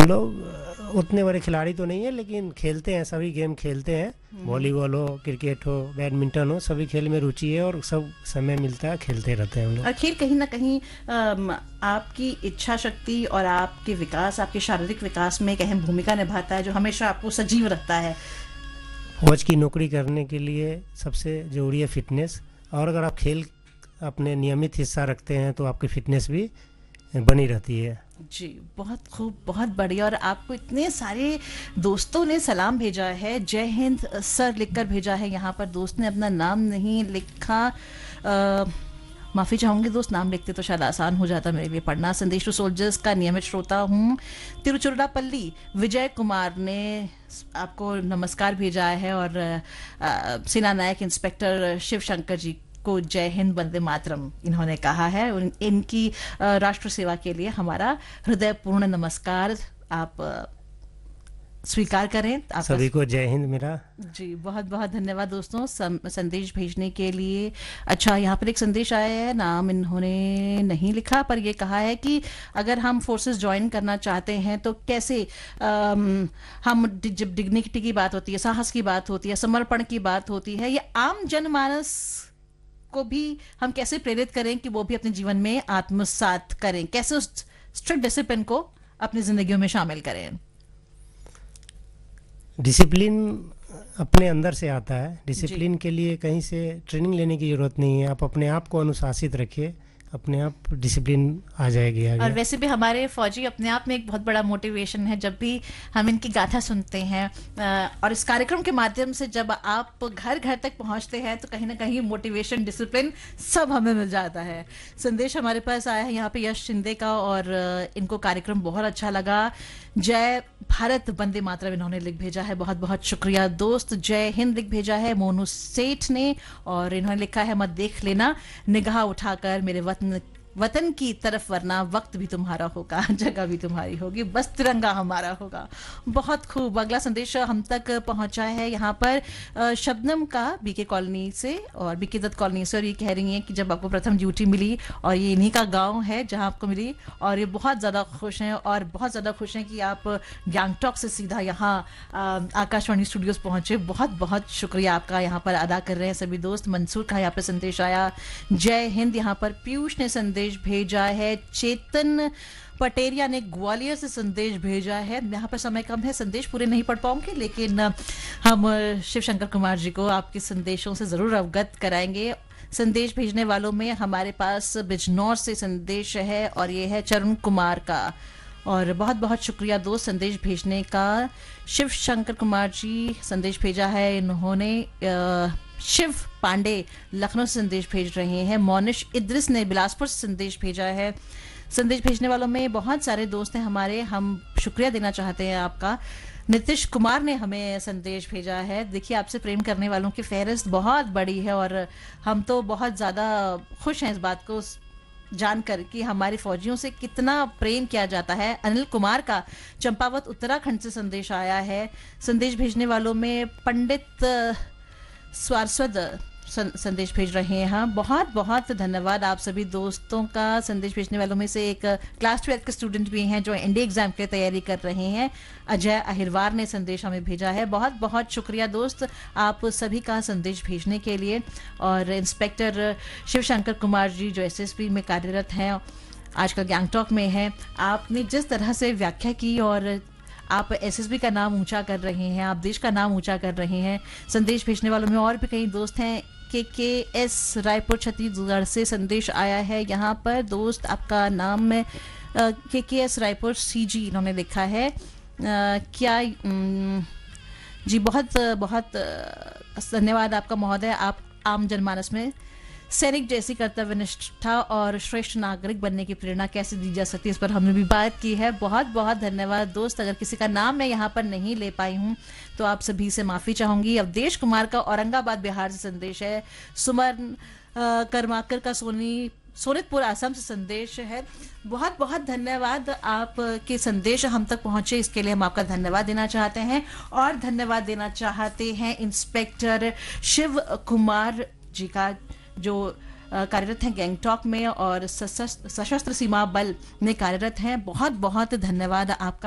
लोग उतने बड़े खिलाड़ी तो नहीं है, लेकिन खेलते हैं, सभी गेम खेलते हैं। वॉलीबॉल हो, क्रिकेट हो, बैडमिंटन हो, सभी खेल में रुचि है और सब समय मिलता है खेलते रहते हैं हम लोग। और खेल कहीं ना कहीं आपकी इच्छा शक्ति और आपके विकास, आपके शारीरिक विकास में एक अहम भूमिका निभाता है, जो हमेशा आपको सजीव रखता है। फौज की नौकरी करने के लिए सबसे ज़रूरी है फिटनेस, और अगर आप खेल अपने नियमित हिस्सा रखते हैं तो आपकी फिटनेस भी बनी रहती है। जी, बहुत खूब, बहुत बढ़िया। और आपको इतने सारे दोस्तों ने सलाम भेजा है, जय हिंद सर लिखकर भेजा है। यहाँ पर दोस्त ने अपना नाम नहीं लिखा, माफ़ी चाहूँगी दोस्त, नाम लिखते तो शायद आसान हो जाता मेरे लिए पढ़ना। संदेश टू सोल्जर्स का नियमित श्रोता हूँ। तिरुचिरापल्ली विजय कुमार ने आपको नमस्कार भेजा है, और सेना नायक इंस्पेक्टर शिव शंकर जी को जय हिंद वंदे मातरम इन्होंने कहा है। इनकी राष्ट्र सेवा के लिए हमारा हृदयपूर्ण नमस्कार आप स्वीकार करें। सभी को जय हिंद मेरा। जी, बहुत बहुत धन्यवाद दोस्तों संदेश भेजने के लिए। अच्छा, यहाँ पर एक संदेश आया है, नाम इन्होंने नहीं लिखा, पर ये कहा है कि अगर हम फोर्सेस ज्वाइन करना चाहते हैं तो कैसे, हम जब डिग्निटी की बात होती है, साहस की बात होती है, समर्पण की बात होती है, ये आम जनमानस को भी हम कैसे प्रेरित करें कि वो भी अपने जीवन में आत्मसात करें, कैसे उस स्ट्रिक्ट डिसिप्लिन को अपनी जिंदगियों में शामिल करें। डिसिप्लिन अपने अंदर से आता है। डिसिप्लिन के लिए कहीं से ट्रेनिंग लेने की ज़रूरत नहीं है। आप अपने आप को अनुशासित रखिए, अपने आप डिसिप्लिन आ जाएगी आगे। और वैसे भी हमारे फौजी अपने आप में एक बहुत बड़ा मोटिवेशन है। जब भी हम इनकी गाथा सुनते हैं और इस कार्यक्रम के माध्यम से जब आप घर घर तक पहुंचते हैं तो कहीं ना कहीं मोटिवेशन, डिसिप्लिन सब हमें मिल जाता है। संदेश हमारे पास आया है यहाँ पे यश शिंदे का, और इनको कार्यक्रम बहुत अच्छा लगा। जय भारत वंदे मातरम इन्होंने लिख भेजा है, बहुत बहुत शुक्रिया दोस्त। जय हिंद लिख भेजा है मोनू सेठ ने, और इन्होंने लिखा है मत देख लेना निगाह उठाकर मेरे वतन की तरफ, वरना वक्त भी तुम्हारा होगा, जगह भी तुम्हारी होगी, बस तिरंगा हमारा होगा। बहुत खूब। अगला संदेश हम तक पहुंचा है यहाँ पर शबनम का बीके कॉलोनी से और बीके दत्त कॉलोनी से, और ये कह रही हैं कि जब आपको प्रथम ड्यूटी मिली, और ये इन्हीं का गांव है जहां आपको मिली, और ये बहुत ज़्यादा खुश हैं, और बहुत ज़्यादा खुश हैं कि आप गैंगटॉक से सीधा यहाँ आकाशवाणी स्टूडियोज पहुंचे। बहुत बहुत शुक्रिया आपका यहाँ पर अदा कर रहे हैं सभी दोस्त। मंसूर का यहाँ पर संदेश आया, जय हिंद। यहाँ पर पीयूष ने संदेश भेजा है। चेतन पटेरिया ने ग्वालियर से संदेश भेजा है। यहाँ पर समय कम है, संदेश पूरे नहीं पढ़ पाऊंगे, लेकिन हम शिव शंकर कुमार जी को आपके संदेशों से जरूर अवगत कराएंगे। संदेश भेजने वालों में हमारे पास बिजनौर से संदेश है, और ये है चरण कुमार का, और बहुत बहुत शुक्रिया दोस्त संदेश भेजने का। शिव शंकर कुमार जी संदेश भेजा है इन्होंने। शिव पांडे लखनऊ से संदेश भेज रहे हैं। मोनिश इद्रिस ने बिलासपुर से संदेश भेजा है। संदेश भेजने वालों में बहुत सारे दोस्त हैं हमारे, हम शुक्रिया देना चाहते हैं आपका। नीतीश कुमार ने हमें संदेश भेजा है। देखिए, आपसे प्रेम करने वालों की फहरिस्त बहुत बड़ी है, और हम तो बहुत ज़्यादा खुश हैं इस बात को जानकर कि हमारे फौजियों से कितना प्रेम किया जाता है। अनिल कुमार का चंपावत उत्तराखंड से संदेश आया है। संदेश भेजने वालों में पंडित स्वारस्वत संदेश भेज रहे हैं। हाँ, बहुत बहुत धन्यवाद आप सभी दोस्तों का। संदेश भेजने वालों में से एक क्लास 12 के स्टूडेंट भी हैं जो एनडीए एग्जाम के लिए तैयारी कर रहे हैं। अजय अहिरवार ने संदेश हमें भेजा है। बहुत बहुत शुक्रिया दोस्त आप सभी का संदेश भेजने के लिए। और इंस्पेक्टर शिव शंकर कुमार जी जो एसएसबी में कार्यरत हैं, आजकल गैंगटॉक में है, आपने जिस तरह से व्याख्या की, और आप एसएसबी का नाम ऊंचा कर रहे हैं, आप देश का नाम ऊंचा कर रहे हैं। संदेश भेजने वालों में और भी कई दोस्त हैं। के रायपुर छत्तीसगढ़ से संदेश आया है। यहाँ पर दोस्त आपका नाम के रायपुर सीजी इन्होंने लिखा है। क्या जी, बहुत बहुत धन्यवाद आपका महोदय। आप आम जनमानस में सैनिक जैसी कर्तव्य निष्ठा और श्रेष्ठ नागरिक बनने की प्रेरणा कैसे दी जा सकती है, इस पर हमने भी बात की है। बहुत बहुत धन्यवाद दोस्त। अगर किसी का नाम मैं यहाँ पर नहीं ले पाई हूँ तो आप सभी से माफ़ी चाहूँगी। अवधेश कुमार का औरंगाबाद बिहार से संदेश है। सुमन कर्माकर का सोनितपुर आसाम से संदेश है। बहुत बहुत धन्यवाद, आपके संदेश हम तक पहुंचे इसके लिए हम आपका धन्यवाद देना चाहते हैं। और धन्यवाद देना चाहते हैं इंस्पेक्टर शिव कुमार जी का, जो कार्यरत हैं गैंगटॉक में और सशस्त्र सीमा बल में कार्यरत हैं। बहुत बहुत धन्यवाद आपका।